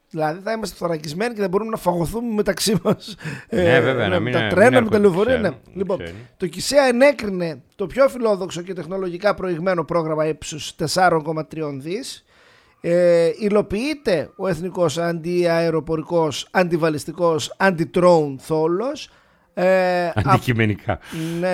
Δηλαδή θα είμαστε θωρακισμένοι και δεν μπορούμε να φαγωθούμε μεταξύ μας. Βέβαια, με τα τρένα, με τα λεωφορεία. Ναι. Λοιπόν, το ΚΙΣΕΑ ενέκρινε το πιο φιλόδοξο και τεχνολογικά προηγμένο πρόγραμμα ύψους 4,3 δις. Υλοποιείται ο εθνικός αντιαεροπορικός, αντιβαλιστικός, αντιτρόουν θόλος. Αντικειμενικά. Ναι.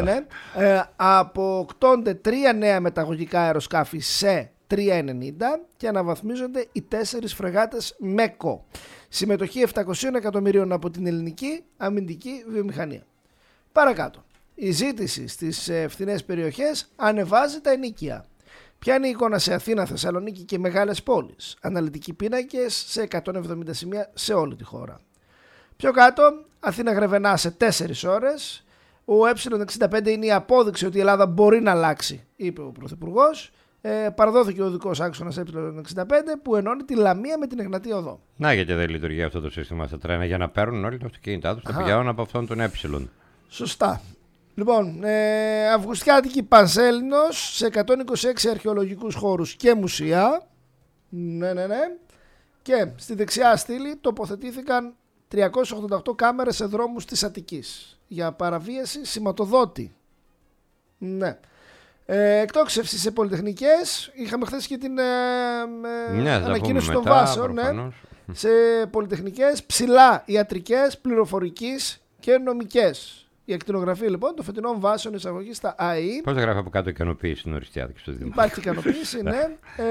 Αποκτώνται 3 νέα μεταγωγικά αεροσκάφη σε 390 και αναβαθμίζονται οι 4 φρεγάτες ΜΕΚΟ. Συμμετοχή 700 εκατομμυρίων από την ελληνική αμυντική βιομηχανία. Παρακάτω. Η ζήτηση στις φθηνές περιοχές ανεβάζει τα ενοίκια. Πιάνει η εικόνα σε Αθήνα, Θεσσαλονίκη και μεγάλες πόλεις. Αναλυτικοί πίνακες σε 170 σημεία σε όλη τη χώρα. Πιο κάτω, Αθήνα Γρεβενά σε 4 ώρες. Ο Ε65 είναι η απόδειξη ότι η Ελλάδα μπορεί να αλλάξει, είπε ο Πρωθυπουργός. Παραδόθηκε ο οδικός άξονας Ε65 που ενώνει τη Λαμία με την Εγνατία Οδό. Να, γιατί δεν λειτουργεί αυτό το σύστημα στα τρένα για να παίρνουν όλοι τα αυτοκίνητά τους, να πηγαίνουν από αυτόν τον Ε. Σωστά. Λοιπόν, Αυγουστιάτικη Πανσέλινος σε 126 αρχαιολογικούς χώρους και μουσεία. Ναι. Και στη δεξιά στήλη τοποθετήθηκαν 388 κάμερες σε δρόμους της Αττικής για παραβίαση σηματοδότη. Ναι. Εκτόξευση σε πολυτεχνικές. Είχαμε χθες και την ανακοίνωση των βάσεων. Ναι. Σε πολυτεχνικές, ψηλά ιατρικές, πληροφορικής και νομικές. Η ακτινογραφία λοιπόν των φετινών βάσεων εισαγωγή στα ΑΕΗ. Πώς γράφει από κάτω ικανοποίηση στην οριστιάτικη στο Δήμο. Υπάρχει ικανοποίηση, ναι.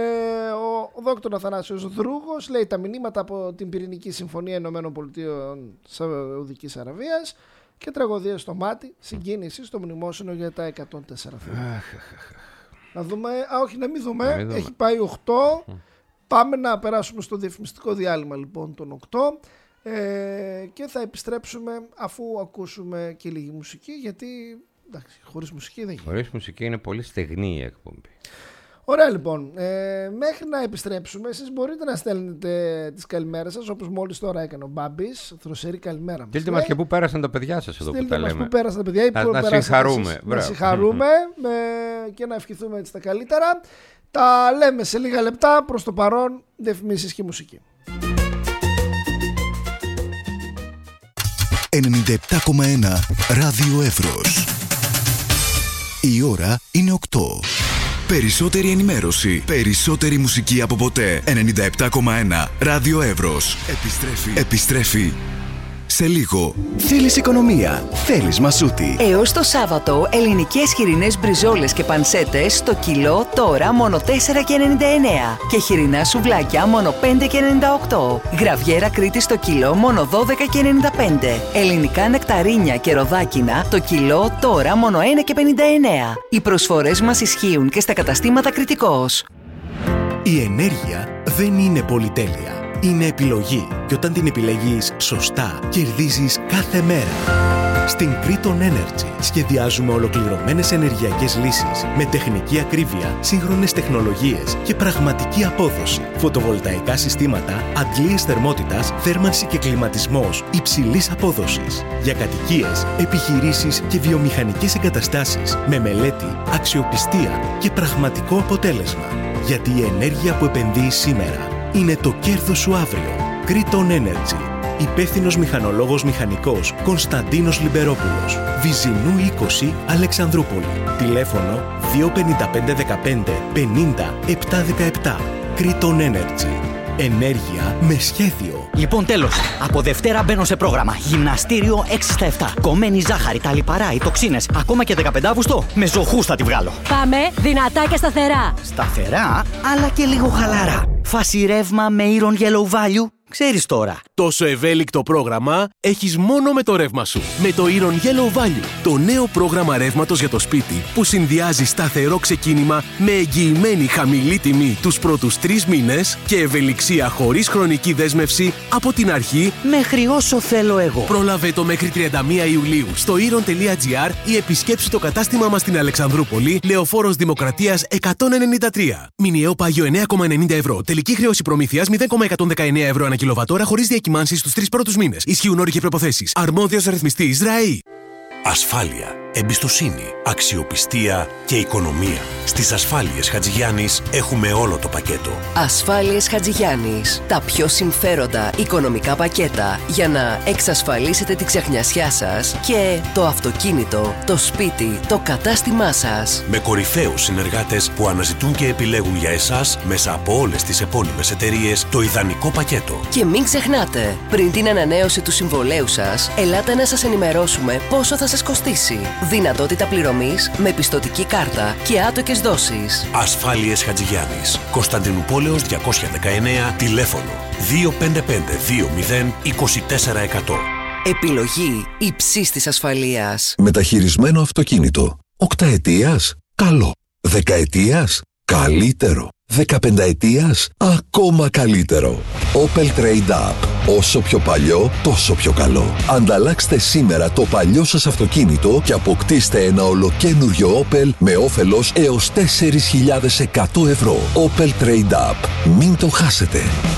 Ο δόκτωρ Αθανάσιος Δρούγος λέει τα μηνύματα από την Πυρηνική Συμφωνία Ηνωμένων Πολιτείων Σαουδικής Αραβίας και τραγωδία στο μάτι, συγκίνηση στο μνημόσυνο για τα 104 θύματα. Να δούμε, όχι να μην δούμε, έχει πάει 8. Πάμε να περάσουμε στο διαφημιστικό διάλειμμα λοιπόν των 8. Και θα επιστρέψουμε αφού ακούσουμε και λίγη μουσική, γιατί εντάξει, χωρίς μουσική δεν γίνεται. Χωρίς μουσική είναι πολύ στεγνή η εκπομπή. Ωραία λοιπόν, μέχρι να επιστρέψουμε εσείς μπορείτε να στέλνετε τις καλημέρες σας όπως μόλις τώρα έκανε ο Μπάμπης. Θροσερή καλημέρα. Στείλτε μας και πού πέρασαν τα παιδιά σας εδώ που τα λέμε. Πού πέρασαν τα παιδιά ή πού να συγχαρούμε. Να συγχαρούμε και να ευχηθούμε έτσι τα καλύτερα. Τα λέμε σε λίγα λεπτά, προς το παρόν διαφημίσεις και μουσική. 97,1 Ράδιο Εύρος. Η ώρα είναι 8. Περισσότερη ενημέρωση, περισσότερη μουσική από ποτέ. 97,1 Ράδιο Εύρος. Επιστρέφει σε λίγο. Θέλεις οικονομία, θέλεις μασούτη. Έως το Σάββατο, ελληνικές χοιρινές μπριζόλες και πανσέτες στο κιλό τώρα μόνο 4,99 και χοιρινά σουβλάκια μόνο 5,98. Γραβιέρα Κρήτη στο κιλό μόνο 12,95. Ελληνικά νεκταρίνια και ροδάκινα το κιλό τώρα μόνο 1,59. Οι προσφορές μας ισχύουν και στα καταστήματα Κρητικός. Η ενέργεια δεν είναι πολυτέλεια. Είναι επιλογή και όταν την επιλέγεις σωστά, κερδίζεις κάθε μέρα. Στην Kriton Energy σχεδιάζουμε ολοκληρωμένες ενεργειακές λύσεις με τεχνική ακρίβεια, σύγχρονες τεχνολογίες και πραγματική απόδοση. Φωτοβολταϊκά συστήματα, αντλίες θερμότητας, θέρμανση και κλιματισμός υψηλής απόδοσης. Για κατοικίες, επιχειρήσεις και βιομηχανικές εγκαταστάσεις με μελέτη, αξιοπιστία και πραγματικό αποτέλεσμα. Γιατί η ενέργεια που επενδύεις σήμερα είναι το κέρδος σου αύριο. Kriton Energy. Υπεύθυνος μηχανολόγος μηχανικός Κωνσταντίνος Λιμπερόπουλος. Βυζινού 20 Αλεξανδρούπολη. Τηλέφωνο 25515 50 717. Kriton Energy. Ενέργεια με σχέδιο. Λοιπόν, τέλος. Από Δευτέρα μπαίνω σε πρόγραμμα. Γυμναστήριο 6 στα 7. Κομμένη ζάχαρη, τα λιπαρά, οι τοξίνες. Ακόμα και 15 Αύγουστο με ζωχούς θα τη βγάλω. Πάμε δυνατά και σταθερά. Σταθερά, αλλά και λίγο χαλαρά. Φάση ρεύμα με Iron Yellow Value. Ξέρεις τώρα. Τόσο ευέλικτο πρόγραμμα έχεις μόνο με το ρεύμα σου. Με το Iron Yellow Value. Το νέο πρόγραμμα ρεύματος για το σπίτι που συνδυάζει σταθερό ξεκίνημα με εγγυημένη χαμηλή τιμή τους πρώτους 3 μήνες και ευελιξία χωρίς χρονική δέσμευση από την αρχή μέχρι όσο θέλω εγώ. Πρόλαβε το μέχρι 31 Ιουλίου στο iron.gr ή επισκέψου το κατάστημα μας στην Αλεξανδρούπολη, Λεωφόρος Δημοκρατίας 193. Μηνιαίο πάγιο 9,90 ευρώ. Τελική χρέωση προμήθειας 0,119 ευρώ ανά κιλοβατόρα χωρίς διακυμάνσεις στους 3 πρώτους μήνες. Ισχύουν όροι και προϋποθέσεις. Αρμόδιος ρυθμιστής ΡΑΗ. Ασφάλεια. εμπιστοσύνη, αξιοπιστία και οικονομία. Στις Ασφάλειες Χατζηγιάννης έχουμε όλο το πακέτο. Ασφάλειες Χατζηγιάννης. Τα πιο συμφέροντα οικονομικά πακέτα για να εξασφαλίσετε τη ξεχνιασιά σας και το αυτοκίνητο, το σπίτι, το κατάστημά σας. Με κορυφαίους συνεργάτες που αναζητούν και επιλέγουν για εσάς μέσα από όλες τις επώνυμες εταιρείες το ιδανικό πακέτο. Και μην ξεχνάτε, πριν την ανανέωση του συμβολέου σας, ελάτε να σας ενημερώσουμε πόσο θα σας κοστίσει. Δυνατότητα πληρωμής με πιστωτική κάρτα και άτοκες δόσεις. Ασφάλειες Χατζηγιάννης. Κωνσταντινούπολεως 219, τηλέφωνο 255-20-2400. Επιλογή υψίστης ασφαλείας. Μεταχειρισμένο αυτοκίνητο. 8 ετίας, καλό. 10 ετίας, καλύτερο. 15 ετίας, ακόμα καλύτερο. Opel Trade Up. Όσο πιο παλιό, τόσο πιο καλό. Ανταλλάξτε σήμερα το παλιό σας αυτοκίνητο και αποκτήστε ένα ολοκένουργιο Opel με όφελος έως 4.100 ευρώ. Opel Trade Up. Μην το χάσετε.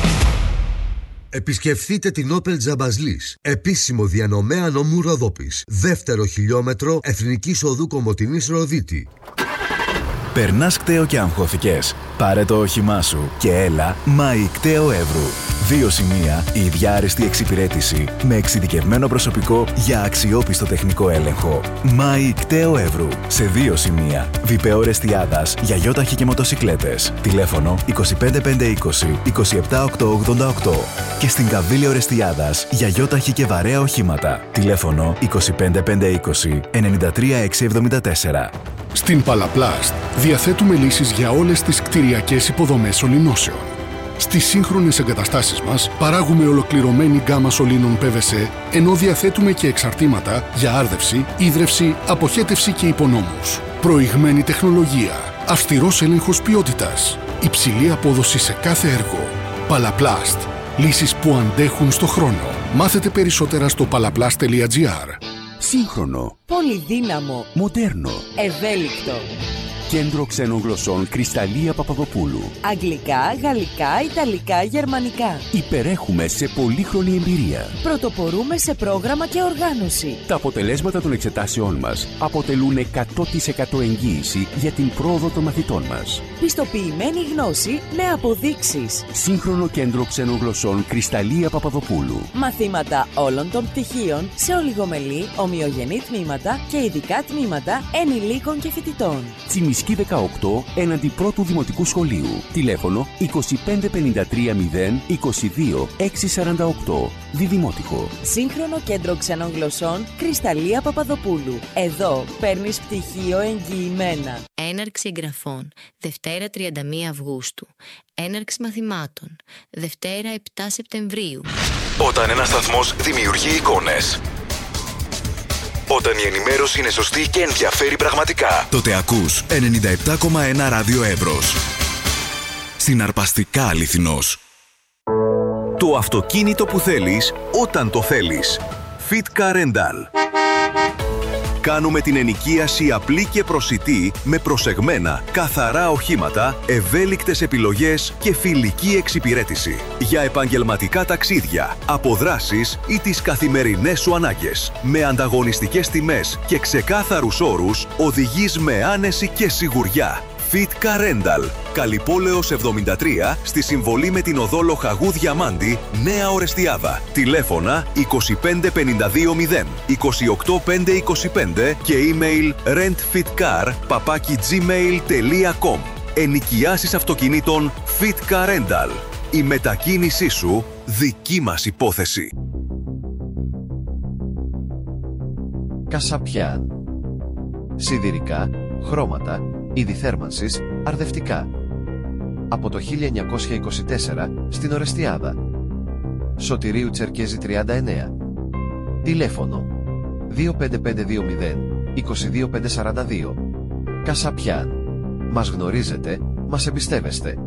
Επισκεφθείτε την Opel Τζαμπαζλής, επίσημο διανομέα νομού Ροδόπης. Δεύτερο χιλιόμετρο Εθνικής Οδού Κομοτηνής Ροδίτη. Περνάς κταίο και αγχώθηκες? Πάρε το όχημά σου και έλα ΜΑΗ Κταίο Εύρου. 2 σημεία, η ίδια άριστη εξυπηρέτηση με εξειδικευμένο προσωπικό για αξιόπιστο τεχνικό έλεγχο. ΜΑΗ Κταίο Εύρου. Σε 2 σημεία. Βιπεό Ρεστιάδας για γιόταχη και μοτοσικλέτες. Τηλέφωνο 25520 27888. Και στην Καβίλιο Ρεστιάδας για γιόταχη και βαρέα οχήματα. Τηλέφωνο 25520 93674. Στην Παλαπλάστ διαθέτουμε λύσεις για όλες τις κτηριακές υποδομές σωληνώσεων. Στις σύγχρονες εγκαταστάσεις μας παράγουμε ολοκληρωμένη γκάμα σωλήνων PVC, ενώ διαθέτουμε και εξαρτήματα για άρδευση, ίδρυυση, αποχέτευση και υπονόμους. Προηγμένη τεχνολογία, αυστηρός έλεγχος ποιότητας, υψηλή απόδοση σε κάθε έργο. Παλαπλάστ. Λύσεις που αντέχουν στο χρόνο. Μάθετε περισσότερα στο palaplast.gr. Σύγχρονο, πολυδύναμο, μοντέρνο, ευέλικτο. Κέντρο Ξένων Γλωσσών Κρυσταλλία Παπαδοπούλου. Αγγλικά, γαλλικά, ιταλικά, γερμανικά. Υπερέχουμε σε πολύχρονη εμπειρία. Πρωτοπορούμε σε πρόγραμμα και οργάνωση. Τα αποτελέσματα των εξετάσεών μας αποτελούν 100% εγγύηση για την πρόοδο των μαθητών μας. Πιστοποιημένη γνώση με αποδείξεις. Σύγχρονο Κέντρο Ξένων Γλωσσών Κρυσταλλία Παπαδοπούλου. Μαθήματα όλων των πτυχίων σε ολιγομελή, ομοιογενή τμήματα και ειδικά τμήματα ενηλίκων και φοιτητών. Τσιμισκή 18 έναντι πρώτου δημοτικού σχολείου. Τηλέφωνο 25530 22 648. Διδημότυχο. Σύγχρονο Κέντρο Ξένων Γλωσσών Κρυσταλλία Παπαδοπούλου. Εδώ παίρνεις πτυχίο εγγυημένα. Έναρξη εγγραφών Δευτέρα 31 Αυγούστου. Έναρξη μαθημάτων Δευτέρα 7 Σεπτεμβρίου. Όταν ένας σταθμός δημιουργεί εικόνες, όταν η ενημέρωση είναι σωστή και ενδιαφέρει πραγματικά, τότε ακούς 97,1 ράδιο Εύρος. Συναρπαστικά αληθινός. το αυτοκίνητο που θέλεις όταν το θέλεις. Fitka Rental. Κάνουμε την ενοικίαση απλή και προσιτή με προσεγμένα, καθαρά οχήματα, ευέλικτες επιλογές και φιλική εξυπηρέτηση. Για επαγγελματικά ταξίδια, αποδράσεις ή τις καθημερινές σου ανάγκες. Με ανταγωνιστικές τιμές και ξεκάθαρους όρους, οδηγείς με άνεση και σιγουριά. Fitka Rental. Καλυπόλεως 73, στη συμβολή με την οδό Λοχαγού Διαμάντη, Νέα Ορεστιάδα. Τηλέφωνα 25520 28525 και email rentfitcar@gmail.com. Ενοικιάσεις αυτοκινήτων Fitka Rental. Η μετακίνησή σου δική μας υπόθεση. Κασαπιάν. Σιδηρικά, χρώματα, είδη θέρμανσης, αρδευτικά. Από το 1924 στην Ορεστιάδα. Σωτηρίου Τσερκέζη 39. Τηλέφωνο 25520 22542. Κασαπιάν. Μας γνωρίζετε, μας εμπιστεύεστε.